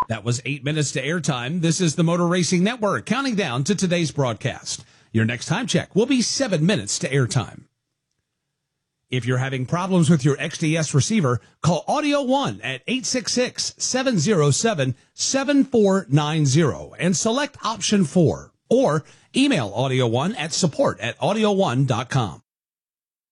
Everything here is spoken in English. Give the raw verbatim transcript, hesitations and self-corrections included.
That was eight minutes to airtime. This is the Motor Racing Network counting down to today's broadcast. Your next time check will be seven minutes to airtime. If you're having problems with your X D S receiver, call Audio One at eight six six, seven zero seven, seven four nine zero and select option four. Or email Audio One at support at audio one dot com.